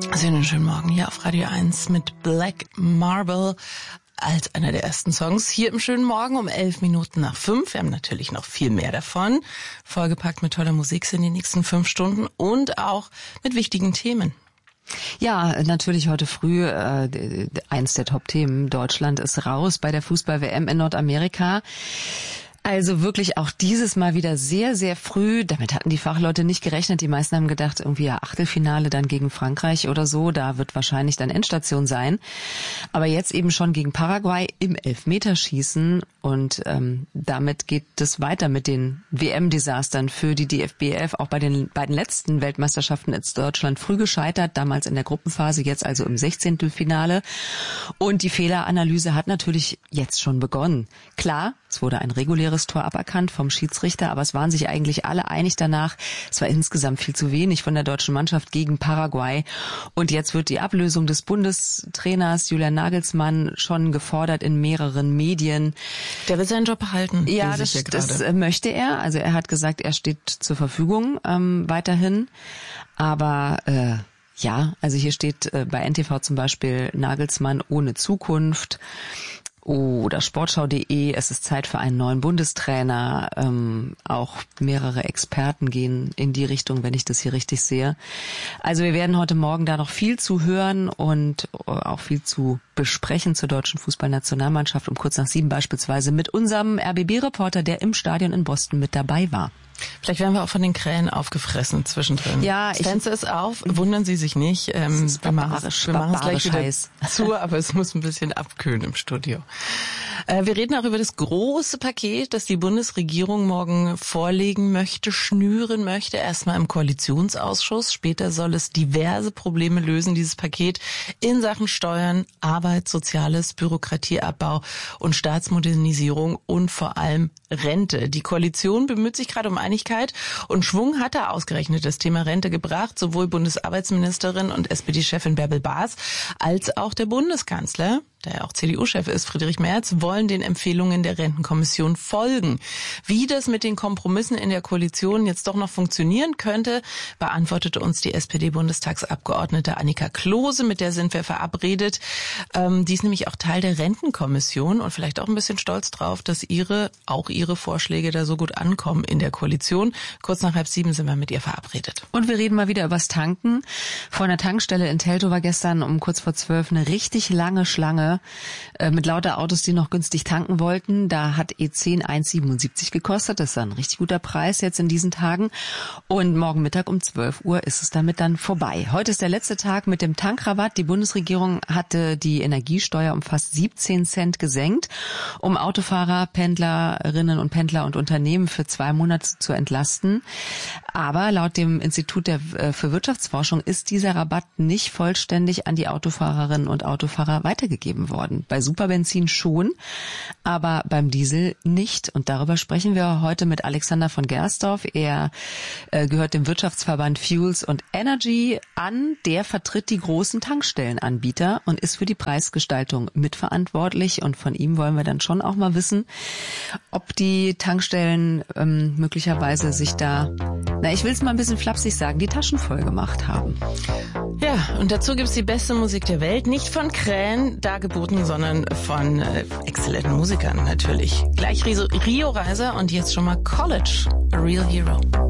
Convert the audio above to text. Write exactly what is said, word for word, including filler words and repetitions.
Also einen schönen Morgen hier auf Radio eins mit Black Marble als einer der ersten Songs. Hier im schönen Morgen um elf Minuten nach fünf. Wir haben natürlich noch viel mehr davon. Vollgepackt mit toller Musik sind die nächsten fünf Stunden und auch mit wichtigen Themen. Ja, natürlich heute früh äh, eins der Top-Themen. Deutschland ist raus bei der Fußball-W M in Nordamerika. Also wirklich auch dieses Mal wieder sehr, sehr früh. Damit hatten die Fachleute nicht gerechnet. Die meisten haben gedacht, irgendwie ja Achtelfinale dann gegen Frankreich oder so. Da wird wahrscheinlich dann Endstation sein. Aber jetzt eben schon gegen Paraguay im Elfmeterschießen. Und ähm, damit geht es weiter mit den W M-Desastern für die D F B elf. Auch bei den beiden letzten Weltmeisterschaften ist Deutschland früh gescheitert. Damals in der Gruppenphase, jetzt also im Sechzehntelfinale. Und die Fehleranalyse hat natürlich jetzt schon begonnen. Klar, es wurde ein reguläres Tor aberkannt vom Schiedsrichter, aber es waren sich eigentlich alle einig danach. Es war insgesamt viel zu wenig von der deutschen Mannschaft gegen Paraguay. Und jetzt wird die Ablösung des Bundestrainers Julian Nagelsmann schon gefordert in mehreren Medien. Der will seinen Job behalten. Ja, das, das möchte er. Also er hat gesagt, er steht zur Verfügung ähm, weiterhin. Aber äh, ja, also hier steht äh, bei N T V zum Beispiel Nagelsmann ohne Zukunft. Oder Sportschau punkt de, es ist Zeit für einen neuen Bundestrainer. Ähm, auch mehrere Experten gehen in die Richtung, wenn ich das hier richtig sehe. Also wir werden heute Morgen da noch viel zu hören und auch viel zu besprechen zur deutschen Fußballnationalmannschaft um kurz nach sieben beispielsweise mit unserem R B B-Reporter, der im Stadion in Boston mit dabei war. Vielleicht werden wir auch von den Krähen aufgefressen zwischendrin. Ja, das Fenster ist auf, wundern Sie sich nicht. Ähm, es ist wir machen es gleich wieder heiß. zu, aber es muss ein bisschen abkühlen im Studio. Äh, wir reden auch über das große Paket, das die Bundesregierung morgen vorlegen möchte, schnüren möchte. Erstmal im Koalitionsausschuss. Später soll es diverse Probleme lösen, dieses Paket in Sachen Steuern, Arbeit, Soziales, Bürokratieabbau und Staatsmodernisierung und vor allem Rente. Die Koalition bemüht sich gerade um Einigkeit und Schwung hat da ausgerechnet das Thema Rente gebracht. Sowohl Bundesarbeitsministerin und S P D-Chefin Bärbel Baas als auch der Bundeskanzler, der ja auch C D U-Chef ist, Friedrich Merz, wollen den Empfehlungen der Rentenkommission folgen. Wie das mit den Kompromissen in der Koalition jetzt doch noch funktionieren könnte, beantwortete uns die S P D-Bundestagsabgeordnete Annika Klose, mit der sind wir verabredet. Ähm, die ist nämlich auch Teil der Rentenkommission und vielleicht auch ein bisschen stolz drauf, dass ihre, auch ihre Vorschläge da so gut ankommen in der Koalition. Kurz nach halb sieben sind wir mit ihr verabredet. Und wir reden mal wieder übers Tanken. Vor einer Tankstelle in Teltow war gestern um kurz vor zwölf eine richtig lange Schlange mit lauter Autos, die noch günstig tanken wollten. Da hat E zehn eins Komma siebenundsiebzig gekostet. Das ist ein richtig guter Preis jetzt in diesen Tagen. Und morgen Mittag um zwölf Uhr ist es damit dann vorbei. Heute ist der letzte Tag mit dem Tankrabatt. Die Bundesregierung hatte die Energiesteuer um fast siebzehn Cent gesenkt, um Autofahrer, Pendlerinnen und Pendler und Unternehmen für zwei Monate zu entlasten. Aber laut dem Institut der, für Wirtschaftsforschung ist dieser Rabatt nicht vollständig an die Autofahrerinnen und Autofahrer weitergegeben worden. Bei Superbenzin schon, aber beim Diesel nicht. Und darüber sprechen wir heute mit Alexander von Gersdorf. Er äh, gehört dem Wirtschaftsverband Fuels und Energy an. Der vertritt die großen Tankstellenanbieter und ist für die Preisgestaltung mitverantwortlich. Und von ihm wollen wir dann schon auch mal wissen, ob die Tankstellen ähm, möglicherweise sich da, na, ich will es mal ein bisschen flapsig sagen, die Taschen voll gemacht haben. Ja, und dazu gibt's die beste Musik der Welt. Nicht von Krähen dargeboten, sondern von äh, exzellenten Musikern natürlich. Gleich Rio Reiser und jetzt schon mal College, A Real Hero.